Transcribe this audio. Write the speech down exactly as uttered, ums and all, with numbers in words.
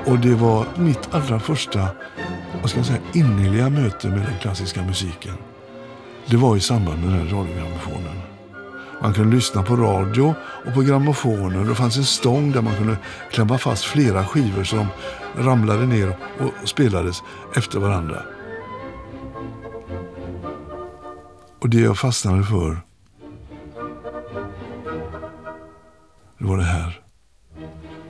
Och det var mitt allra första, vad ska jag säga, innerliga möte med den klassiska musiken. Det var i samband med den här radiogrammofonen. Man kunde lyssna på radio och på grammofonen. Det fanns en stång där man kunde klämma fast flera skivor som ramlade ner och spelades efter varandra. Och det jag fastnade för, det var det här.